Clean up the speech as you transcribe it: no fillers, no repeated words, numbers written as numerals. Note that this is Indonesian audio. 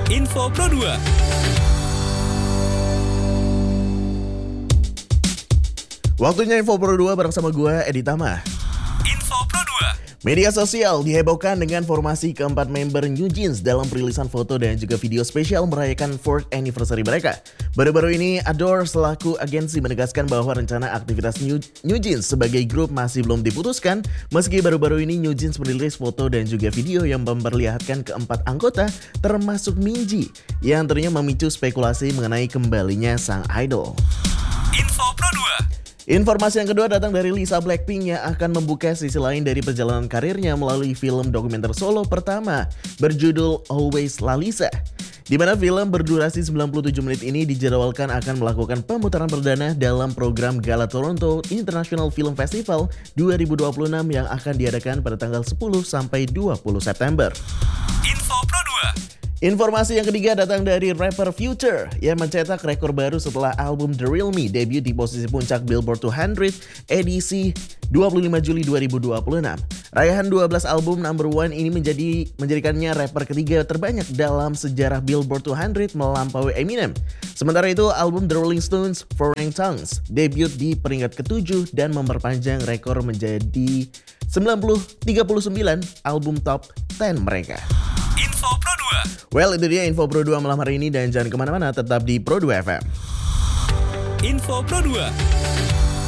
Info Pro 2. Waktunya Info Pro 2 bareng sama gue, Edi Tama. Info Pro 2. Media sosial dihebohkan dengan formasi keempat member New Jeans dalam perilisan foto dan juga video spesial merayakan 4th anniversary mereka. Baru-baru ini, Adore selaku agensi menegaskan bahwa rencana aktivitas New Jeans sebagai grup masih belum diputuskan, meski baru-baru ini New Jeans merilis foto dan juga video yang memperlihatkan keempat anggota, termasuk Minji, yang tentunya memicu spekulasi mengenai kembalinya sang idol. Info Pro 2. Informasi yang kedua datang dari Lisa Blackpink yang akan membuka sisi lain dari perjalanan karirnya melalui film dokumenter solo pertama berjudul Always Lalisa. Di mana film berdurasi 97 menit ini dijadwalkan akan melakukan pemutaran perdana dalam program Gala Toronto International Film Festival 2026 yang akan diadakan pada tanggal 10 sampai 20 September. Info Pro 2. Informasi yang ketiga datang dari rapper Future yang mencetak rekor baru setelah album The Real Me debut di posisi puncak Billboard 200 edisi 25 Juli 2026. Raihan 12 album number one ini menjadikannya rapper ketiga terbanyak dalam sejarah Billboard 200 melampaui Eminem. Sementara itu album The Rolling Stones Foreign Tongues debut di peringkat ke-7 dan memperpanjang rekor menjadi 39 album top 10 mereka. Info Pro 2. Well, itu dia Info Pro 2 malam hari ini dan jangan kemana-mana, tetap di Pro 2 FM. Info Pro 2.